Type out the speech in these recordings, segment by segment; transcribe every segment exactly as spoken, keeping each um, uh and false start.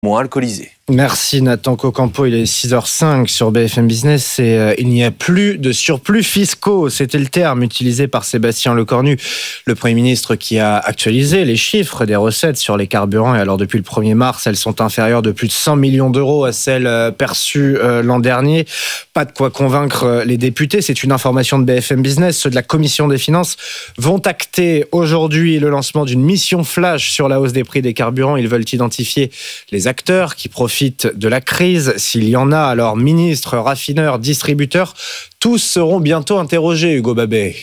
moins alcoolisés. Merci Nathan Cocampo, il est six heures cinq sur B F M Business et euh, il n'y a plus de surplus fiscaux. C'était le terme utilisé par Sébastien Lecornu, le Premier ministre qui a actualisé les chiffres des recettes sur les carburants. Et alors depuis le premier mars, elles sont inférieures de plus de cent millions d'euros à celles euh, perçues euh, l'an dernier. Pas de quoi convaincre euh, les députés, c'est une information de B F M Business. Ceux de la Commission des Finances vont acter aujourd'hui le lancement d'une mission flash sur la hausse des prix des carburants. Ils veulent identifier les acteurs qui profitent de la crise, s'il y en a. Alors ministres, raffineurs, distributeurs, tous seront bientôt interrogés, Hugo Babet.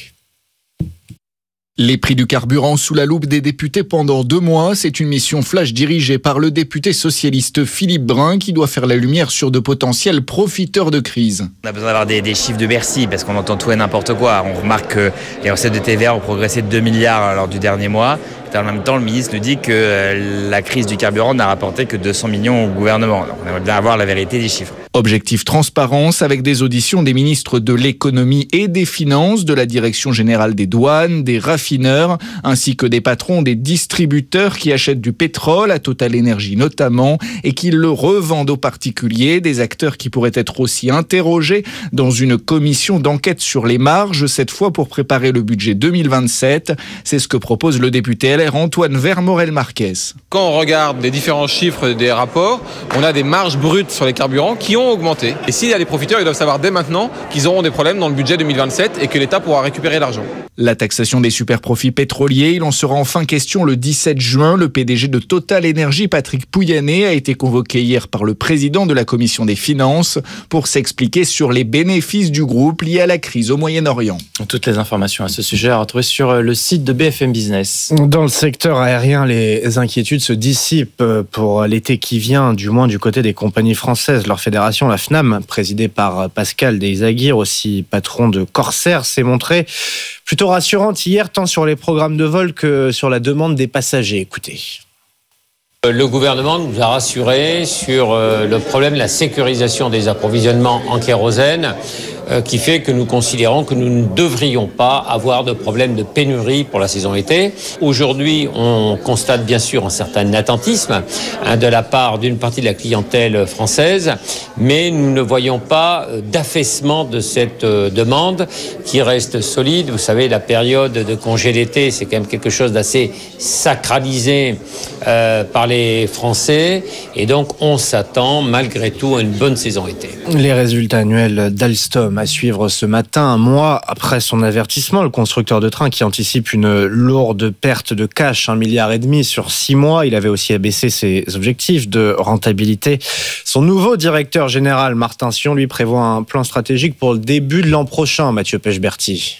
Les prix du carburant sous la loupe des députés pendant deux mois, c'est une mission flash dirigée par le député socialiste Philippe Brun qui doit faire la lumière sur de potentiels profiteurs de crise. On a besoin d'avoir des, des chiffres de Bercy parce qu'on entend tout et n'importe quoi. On remarque que les recettes de T V A ont progressé de deux milliards lors du dernier mois. En même temps, le ministre nous dit que la crise du carburant n'a rapporté que deux cents millions au gouvernement. Donc on aimerait bien avoir la vérité des chiffres. Objectif transparence avec des auditions des ministres de l'économie et des finances, de la direction générale des douanes, des raffineurs, ainsi que des patrons des distributeurs qui achètent du pétrole, à Total Energy notamment, et qui le revendent aux particuliers, des acteurs qui pourraient être aussi interrogés dans une commission d'enquête sur les marges, cette fois pour préparer le budget deux mille vingt-sept. C'est ce que propose le député L R Antoine Vermorel-Marquez. Quand on regarde les différents chiffres des rapports, on a des marges brutes sur les carburants qui ont augmenté. Et s'il y a des profiteurs, ils doivent savoir dès maintenant qu'ils auront des problèmes dans le budget deux mille vingt-sept et que l'État pourra récupérer l'argent. La taxation des super-profits pétroliers, il en sera enfin question le dix-sept juin. Le P D G de Total Energy, Patrick Pouyanné, a été convoqué hier par le président de la Commission des Finances pour s'expliquer sur les bénéfices du groupe liés à la crise au Moyen-Orient. Toutes les informations à ce sujet à retrouver sur le site de B F M Business. Dans le secteur aérien, les inquiétudes se dissipent pour l'été qui vient, du moins du côté des compagnies françaises. Leur fédération, la FNAM, présidée par Pascal Deisagir, aussi patron de Corsair, s'est montrée plutôt rassurante hier, tant sur les programmes de vol que sur la demande des passagers. Écoutez. Le gouvernement nous a rassurés sur le problème de la sécurisation des approvisionnements en kérosène, qui fait que nous considérons que nous ne devrions pas avoir de problème de pénurie pour la saison été. Aujourd'hui, on constate bien sûr un certain attentisme hein, de la part d'une partie de la clientèle française, mais nous ne voyons pas d'affaissement de cette demande qui reste solide. Vous savez, la période de congé d'été, c'est quand même quelque chose d'assez sacralisé euh, par les Français, et donc on s'attend malgré tout à une bonne saison été. Les résultats annuels d'Alstom à suivre ce matin, un mois après son avertissement. Le constructeur de train qui anticipe une lourde perte de cash, un milliard et demi sur six mois. Il avait aussi abaissé ses objectifs de rentabilité. Son nouveau directeur général, Martin Sion, lui prévoit un plan stratégique pour le début de l'an prochain, Mathieu Pechberti.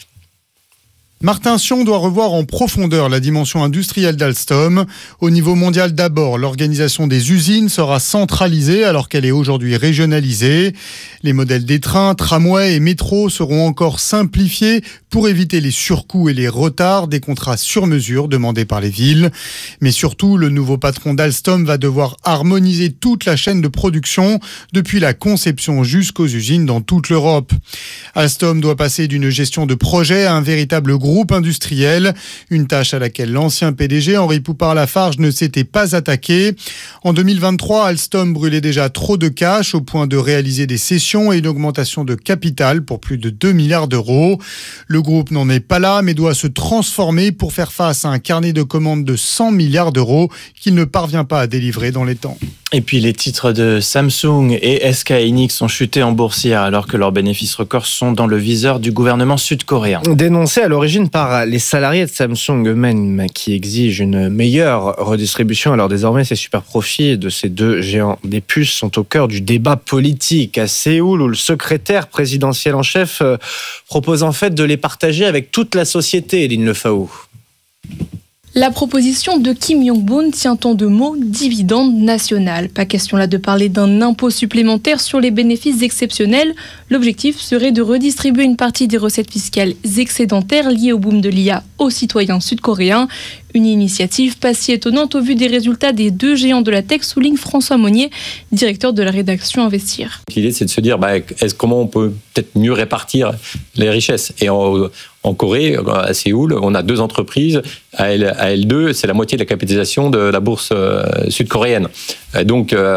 Martin Sion doit revoir en profondeur la dimension industrielle d'Alstom. Au niveau mondial d'abord, l'organisation des usines sera centralisée alors qu'elle est aujourd'hui régionalisée. Les modèles des trains, tramways et métros seront encore simplifiés pour éviter les surcoûts et les retards des contrats sur mesure demandés par les villes. Mais surtout, le nouveau patron d'Alstom va devoir harmoniser toute la chaîne de production, depuis la conception jusqu'aux usines dans toute l'Europe. Alstom doit passer d'une gestion de projet à un véritable groupe groupe industriel, une tâche à laquelle l'ancien P D G Henri Poupart-Lafarge ne s'était pas attaqué. En deux mille vingt-trois, Alstom brûlait déjà trop de cash au point de réaliser des cessions et une augmentation de capital pour plus de deux milliards d'euros. Le groupe n'en est pas là, mais doit se transformer pour faire face à un carnet de commandes de cent milliards d'euros qu'il ne parvient pas à délivrer dans les temps. Et puis les titres de Samsung et S K Hynix ont chuté en bourse hier alors que leurs bénéfices records sont dans le viseur du gouvernement sud-coréen. Dénoncé à l'origine par les salariés de Samsung eux-mêmes qui exigent une meilleure redistribution. Alors désormais, ces super profits de ces deux géants des puces sont au cœur du débat politique à Séoul, où le secrétaire présidentiel en chef propose en fait de les partager avec toute la société, Eline Lefaou. La proposition de Kim Jong-un tient en deux mots dividende national. Pas question là de parler d'un impôt supplémentaire sur les bénéfices exceptionnels. L'objectif serait de redistribuer une partie des recettes fiscales excédentaires liées au boom de l'I A aux citoyens sud-coréens. Une initiative pas si étonnante au vu des résultats des deux géants de la tech, souligne François Monnier, directeur de la rédaction Investir. L'idée, c'est de se dire bah, est-ce, comment on peut peut-être mieux répartir les richesses. Et en, en en Corée, à Séoul, on a deux entreprises. À L deux, c'est la moitié de la capitalisation de la bourse sud-coréenne. Donc,